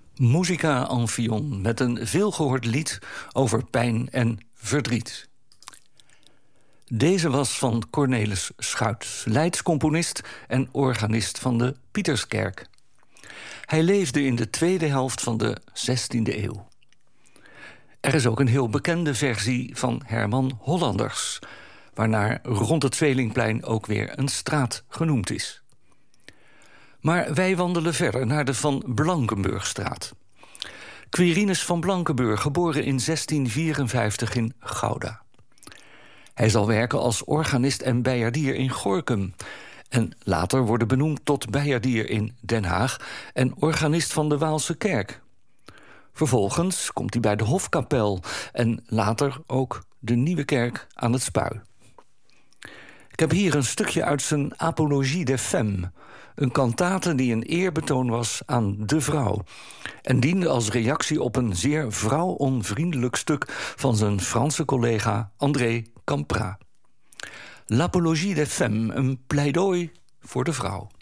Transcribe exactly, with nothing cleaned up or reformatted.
Musica Amphion met een veelgehoord lied over pijn en verdriet. Deze was van Cornelis Schuit, Leids componist en organist van de Pieterskerk. Hij leefde in de tweede helft van de zestiende eeuw. Er is ook een heel bekende versie van Herman Hollanders, waarnaar rond het Tweelingplein ook weer een straat genoemd is. Maar wij wandelen verder naar de Van Blankenburgstraat. Quirinus van Blankenburg, geboren in zestien vierenvijftig in Gouda. Hij zal werken als organist en bijaardier in Gorinchem en later worden benoemd tot bijaardier in Den Haag en organist van de Waalse Kerk. Vervolgens komt hij bij de Hofkapel en later ook de Nieuwe Kerk aan het Spui. Ik heb hier een stukje uit zijn Apologie des Femmes, een kantate die een eerbetoon was aan de vrouw en diende als reactie op een zeer vrouwonvriendelijk stuk van zijn Franse collega André Campra. L'Apologie des Femmes, een pleidooi voor de vrouw.